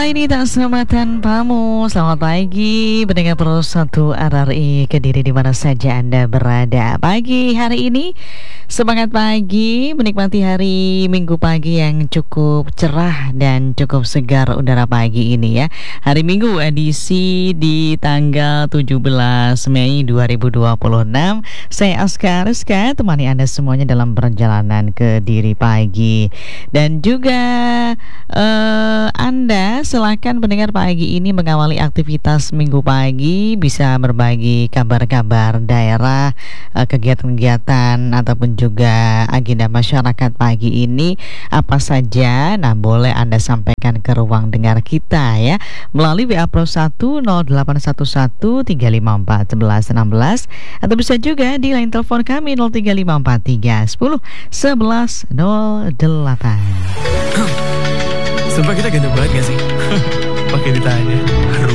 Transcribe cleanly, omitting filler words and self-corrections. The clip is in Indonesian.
Ini tak sama tanpamu. Selamat pagi pendengar Pro 1 RRI Kediri di mana saja Anda berada. Pagi hari ini semangat pagi, menikmati hari Minggu pagi yang cukup cerah dan cukup segar udara pagi ini ya. Hari Minggu edisi di tanggal 17 Mei 2026. Saya Aska Rizka, temani Anda semuanya dalam perjalanan Kediri pagi. Dan juga Anda silakan pendengar pagi ini mengawali aktivitas minggu pagi, bisa berbagi kabar-kabar daerah, kegiatan-kegiatan ataupun juga agenda masyarakat pagi ini apa saja. Nah, boleh Anda sampaikan ke ruang dengar kita ya melalui WA Pro 1 0811 354 1116 atau bisa juga di line telepon kami 0354 310 1108. Sumpah kita ganteng banget gak sih? Pakai ditanya.